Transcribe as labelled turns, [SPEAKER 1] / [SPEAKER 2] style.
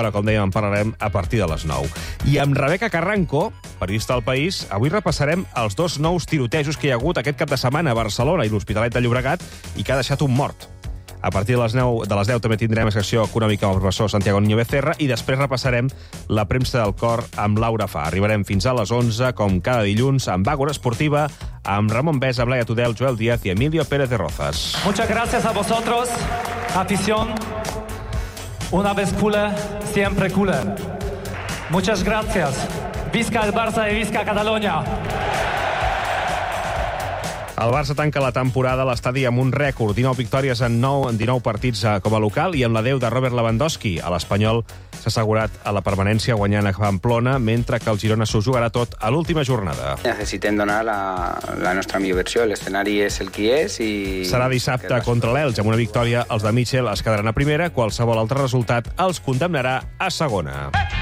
[SPEAKER 1] però com dèiem en parlarem a partir de les 9. I amb Rebeca Carranco, periodista del País, avui repassarem els 2 nous tirotejos que hi ha hagut aquest cap de setmana a Barcelona i l'Hospitalet de Llobregat i que ha deixat un mort. A partir de les 10 també tindrem secció econòmica amb el professor Santiago Niño Becerra i després repassarem la premsa del cor amb Laura Fa. Arribarem fins a les 11, com cada dilluns, amb Àgora Esportiva, amb Ramon Besa, Blaya Tudel, Joel Díaz y Emilio Pérez de Rozas.
[SPEAKER 2] Muchas gracias a vosotros, afición. Una vez culé, siempre culé. Muchas gracias. Visca el Barça y visca Catalunya.
[SPEAKER 1] El Barça tanca la temporada a l'estadi amb un rècord, 19 victòries en 19 partits com a local i amb la 10 de Robert Lewandowski. A l'Espanyol s'ha assegurat a la permanència guanyant a Pamplona, mentre que el Girona s'ho jugarà tot a l'última jornada.
[SPEAKER 3] Necessitem donar la nostra millor versió. L'escenari és el que és i...
[SPEAKER 1] Serà dissabte contra l'Elx. Amb una victòria, els de Mitchell es quedaran a primera. Qualsevol altre resultat els condemnarà a segona.